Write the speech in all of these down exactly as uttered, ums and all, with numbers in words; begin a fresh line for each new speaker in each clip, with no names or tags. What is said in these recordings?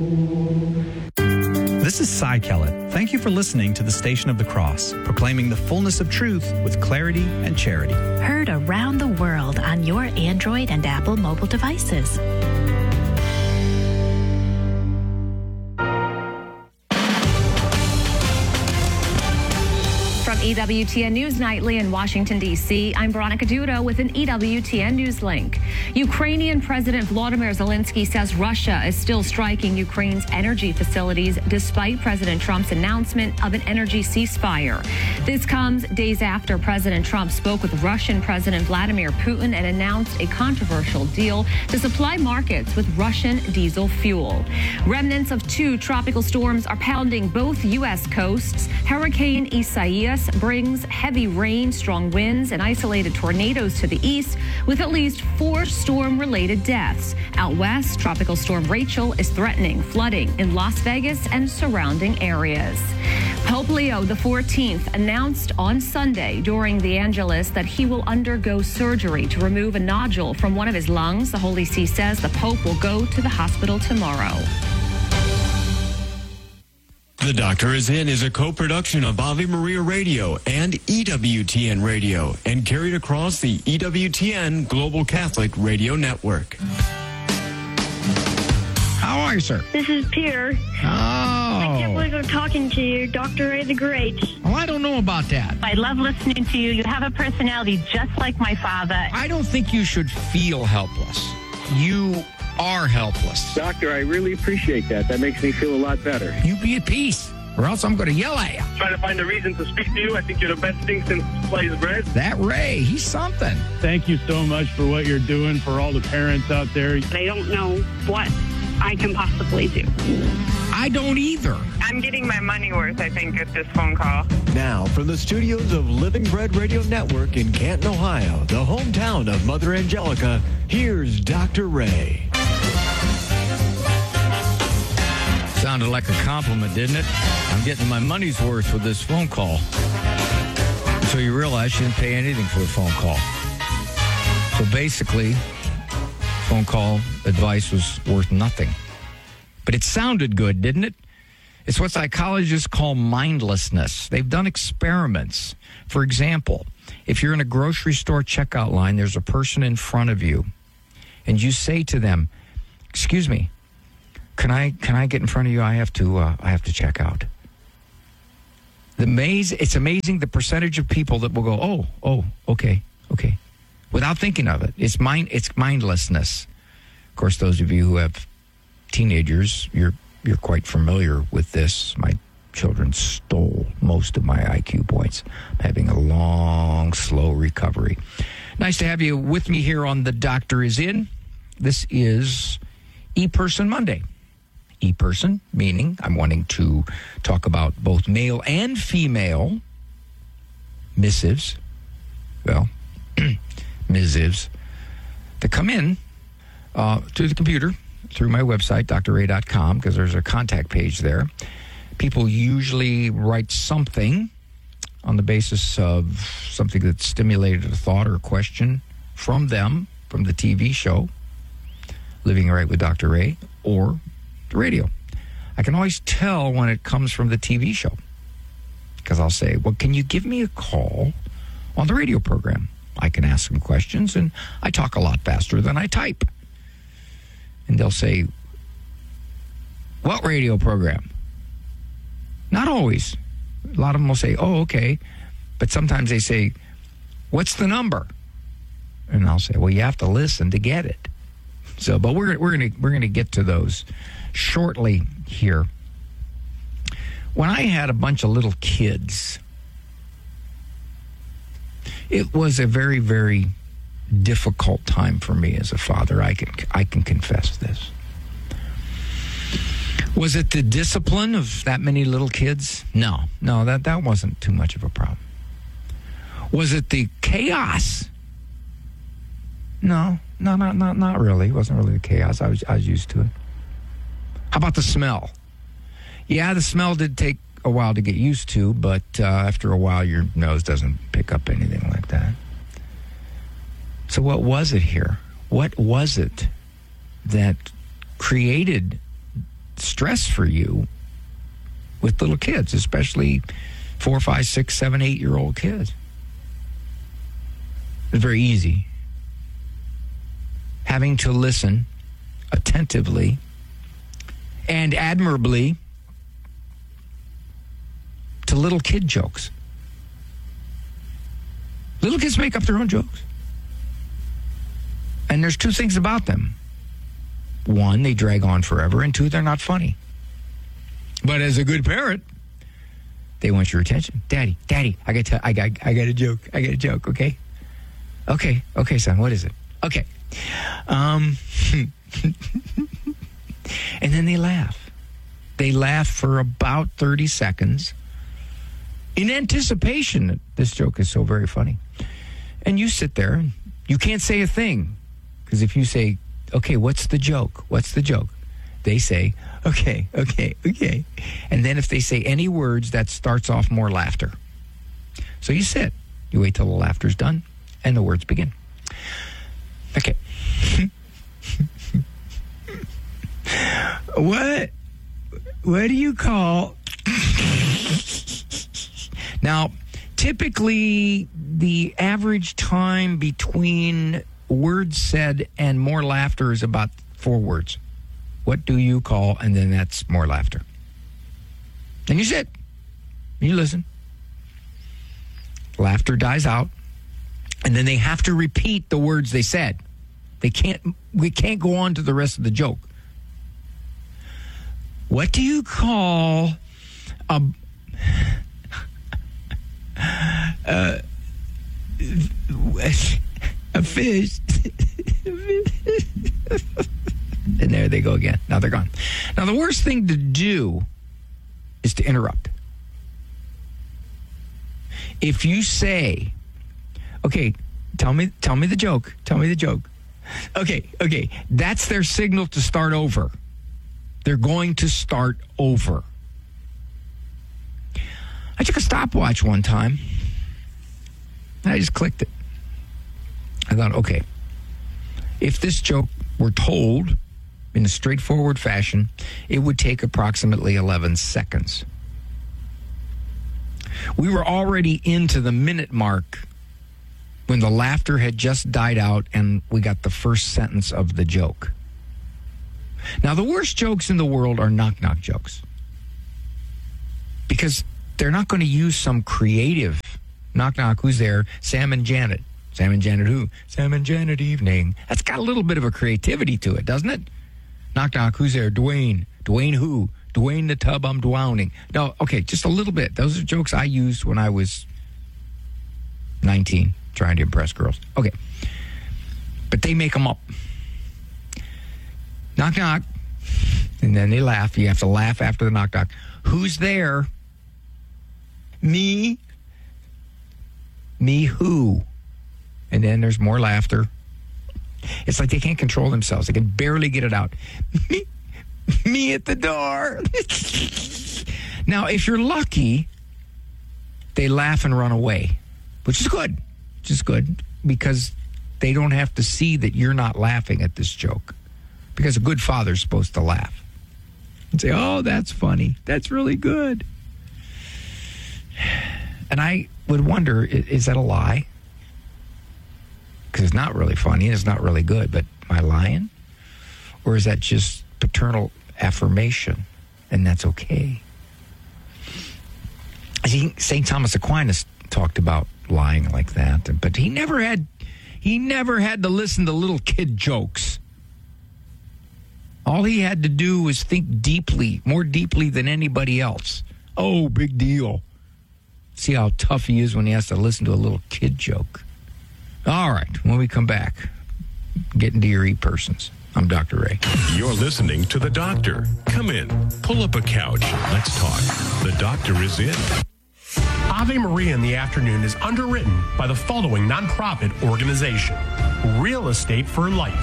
This is Cy Kellett. Thank you for listening to the Station of the Cross, proclaiming the fullness of truth with clarity and charity.
Heard around the world on your Android and Apple mobile devices.
From E W T N News Nightly in Washington, D C, I'm Veronica Dudo with an E W T N News link. Ukrainian President Volodymyr Zelensky says Russia is still striking Ukraine's energy facilities despite President Trump's announcement of an energy ceasefire. This comes days after President Trump spoke with Russian President Vladimir Putin and announced a controversial deal to supply markets with Russian diesel fuel. Remnants of two tropical storms are pounding both U S coasts. Hurricane Isaias brings heavy rain, strong winds, and isolated tornadoes to the east, with at least four storm-related deaths. Out west, Tropical Storm Rachel is threatening flooding in Las Vegas and surrounding areas. Pope Leo the fourteenth announced on Sunday during the Angelus that he will undergo surgery to remove a nodule from one of his lungs. The Holy See says the Pope will go to the hospital tomorrow.
The Doctor Is In is a co-production of Ave Maria Radio and E W T N Radio and carried across the E W T N Global Catholic Radio Network.
How are you, sir?
This is Pierre.
Oh.
I can't believe I'm talking to you, Doctor Ray the Great.
Well, I don't know about that.
I love listening to you. You have a personality just like my father.
I don't think you should feel helpless. You are helpless.
Doctor, I really appreciate that. That makes me feel a lot better.
You be at peace, or else I'm going to yell at you.
Trying to find a reason to speak to you. I think you're the best thing since sliced bread.
That Ray, he's something.
Thank you so much for what you're doing for all the parents out there.
I don't know what I can possibly do.
I don't either.
I'm getting my money worth, I think, at this phone call.
Now, from the studios of Living Bread Radio Network in Canton, Ohio, the hometown of Mother Angelica, here's Doctor Ray.
Sounded like a compliment, didn't it? I'm getting my money's worth with this phone call. So you realize you didn't pay anything for the phone call. So basically, phone call advice was worth nothing. But it sounded good, didn't it? It's what psychologists call mindlessness. They've done experiments. For example, if you're in a grocery store checkout line, there's a person in front of you, and you say to them, "Excuse me, can I can I get in front of you? I have to uh, I have to check out." The maze, it's amazing the percentage of people that will go, "Oh, oh, okay, okay," without thinking of it. It's mind it's mindlessness. Of course, those of you who have teenagers, you're you're quite familiar with this. My children stole most of my I Q points. I'm having a long, slow recovery. Nice to have you with me here on The Doctor Is In. This is E-Person Monday. E-Person, meaning I'm wanting to talk about both male and female missives, well, missives, that come in uh, to the computer through my website, d r ray dot com, because there's a contact page there. People usually write something on the basis of something that stimulated a thought or a question from them, from the T V show, Living Right with Doctor Ray, or the radio. I can always tell when it comes from the T V show, because I'll say, well, can you give me a call on the radio program? I can ask some questions, and I talk a lot faster than I type. And they'll say, what radio program? Not always. A lot of them will say, oh, okay. But sometimes they say, what's the number? And I'll say, well, you have to listen to get it. So, but we're we're gonna we're gonna get to those shortly here. When I had a bunch of little kids, it was a very, very difficult time for me as a father. I can I can confess this. Was it the discipline of that many little kids? No, no, that, that wasn't too much of a problem. Was it the chaos? No, no, not not not really. It wasn't really the chaos. I was I was used to it. How about the smell? Yeah, the smell did take a while to get used to, but uh, after a while, your nose doesn't pick up anything like that. So what was it here? What was it that created stress for you with little kids, especially four, five, six, seven, eight-year-old kids. It's very easy. Having to listen attentively and admirably to little kid jokes. Little kids make up their own jokes. And there's two things about them. One, they drag on forever, and two, they're not funny. But as a good parent, they want your attention. Daddy, Daddy, I got, to, I got, I got a joke. I got a joke. Okay, okay, okay, son. What is it? Okay, um, and then they laugh. They laugh for about thirty seconds in anticipation that this joke is so very funny. And you sit there, and you can't say a thing because if you say, "Okay, what's the joke? What's the joke?" They say, okay, okay, okay. And then if they say any words, that starts off more laughter. So you sit. You wait till the laughter's done, and the words begin. Okay. What? What do you call... Now, typically, the average time between words said and more laughter is about four words. What do you call? And then that's more laughter. Then you sit. You listen. Laughter dies out. And then they have to repeat the words they said. They can't, we can't go on to the rest of the joke. What do you call a, a, a fish? And there they go again. Now they're gone. Now the worst thing to do is to interrupt. If you say, okay, tell me tell me the joke. Tell me the joke. Okay, okay. That's their signal to start over. They're going to start over. I took a stopwatch one time. And I just clicked it. I thought, okay, if this joke were told in a straightforward fashion, it would take approximately eleven seconds. We were already into the minute mark when the laughter had just died out and we got the first sentence of the joke. Now, the worst jokes in the world are knock-knock jokes because they're not going to use some creative knock-knock, who's there? Sam and Janet. Sam and Janet who? Sam and Janet evening. That's got a little bit of a creativity to it, doesn't it? Knock, knock, who's there? Dwayne. Dwayne who? Dwayne the tub I'm drowning. No, okay, just a little bit. Those are jokes I used when I was nineteen, trying to impress girls. Okay. But they make them up. Knock, knock. And then they laugh. You have to laugh after the knock, knock. Who's there? Me. Me who? And then there's more laughter. It's like they can't control themselves. They can barely get it out. Me, me at the door. Now, if you're lucky, they laugh and run away, which is good. Which is good because they don't have to see that you're not laughing at this joke. Because a good father's supposed to laugh and say, oh, that's funny. That's really good. And I would wonder, is that a lie? Because it's not really funny and it's not really good, but am I lying? Or is that just paternal affirmation and that's okay? I think Saint Thomas Aquinas talked about lying like that, but he never had he never had to listen to little kid jokes. All he had to do was think deeply, more deeply than anybody else. Oh, big deal. See how tough he is when he has to listen to a little kid joke. All right, when we come back, get into your e-persons. I'm Doctor Ray.
You're listening to The Doctor. Come in, pull up a couch, let's talk. The Doctor is in.
Ave Maria in the Afternoon is underwritten by the following nonprofit organization. Real Estate for Life.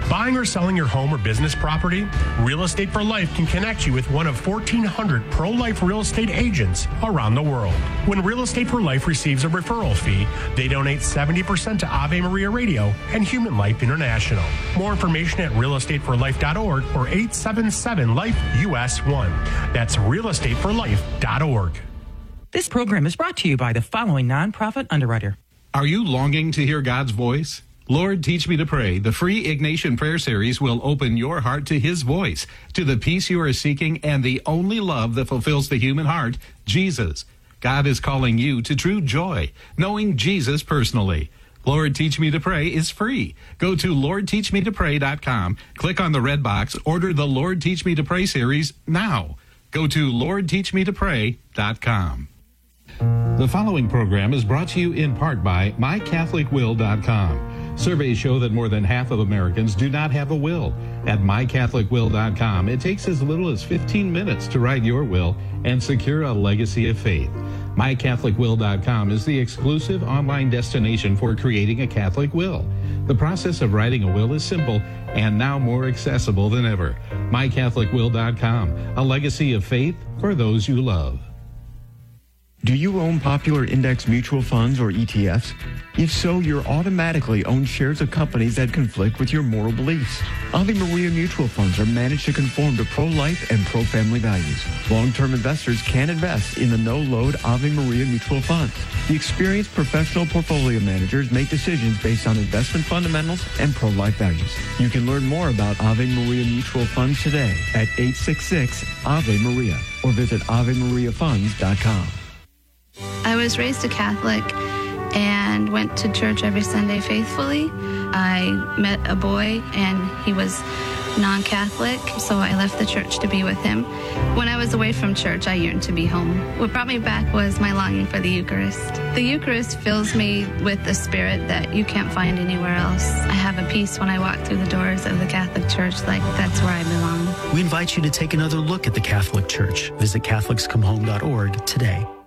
Buying or selling your home or business property? Real Estate for Life can connect you with one of fourteen hundred pro-life real estate agents around the world. When Real Estate for Life receives a referral fee, they donate seventy percent to Ave Maria Radio and Human Life International. More information at real estate for life dot org or eight seven seven life U S one. That's real estate for life dot org.
This program is brought to you by the following nonprofit underwriter.
Are you longing to hear God's voice? Lord, Teach Me to Pray, the free Ignatian prayer series will open your heart to His voice, to the peace you are seeking and the only love that fulfills the human heart, Jesus. God is calling you to true joy, knowing Jesus personally. Lord, Teach Me to Pray is free. Go to lord teach me to pray dot com, click on the red box, order the Lord, Teach Me to Pray series now. Go to lord teach me to pray dot com. The following program is brought to you in part by my catholic will dot com. Surveys show that more than half of Americans do not have a will. At my catholic will dot com, it takes as little as fifteen minutes to write your will and secure a legacy of faith. my catholic will dot com is the exclusive online destination for creating a Catholic will. The process of writing a will is simple and now more accessible than ever. my catholic will dot com, a legacy of faith for those you love.
Do you own popular index mutual funds or E T Fs? If so, you're automatically own shares of companies that conflict with your moral beliefs. Ave Maria mutual funds are managed to conform to pro-life and pro-family values. Long-term investors can invest in the no-load Ave Maria mutual funds. The experienced professional portfolio managers make decisions based on investment fundamentals and pro-life values. You can learn more about Ave Maria mutual funds today at eight six six Ave Maria or visit ave maria funds dot com.
I was raised a Catholic and went to church every Sunday faithfully. I met a boy and he was non-Catholic, so I left the church to be with him. When I was away from church, I yearned to be home. What brought me back was my longing for the Eucharist. The Eucharist fills me with the spirit that you can't find anywhere else. I have a peace when I walk through the doors of the Catholic Church, like that's where I belong.
We invite you to take another look at the Catholic Church. Visit catholics come home dot org today.